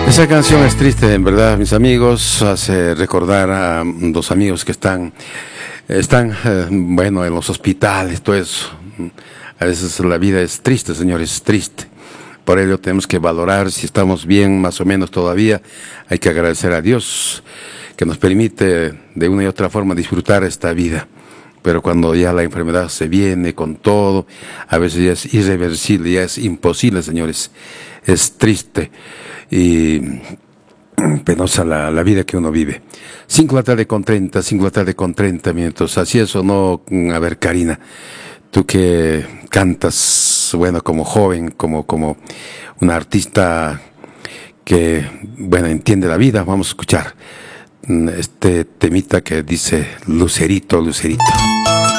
Esa canción es triste, en verdad, mis amigos. Hace recordar a dos amigos que bueno, en los hospitales, todo eso. A veces la vida es triste, señores, es triste. Por ello tenemos que valorar si estamos bien, más o menos todavía. Hay que agradecer a Dios que nos permite de una y otra forma disfrutar esta vida. Pero cuando ya la enfermedad se viene con todo, a veces ya es irreversible, ya es imposible, señores. Es triste y penosa la vida que uno vive. 5 de la tarde con 30 minutos. Así es o no. A ver, Karina, tú que cantas, bueno, como joven, como una artista que, bueno, entiende la vida, vamos a escuchar este temita que dice Lucerito, Lucerito.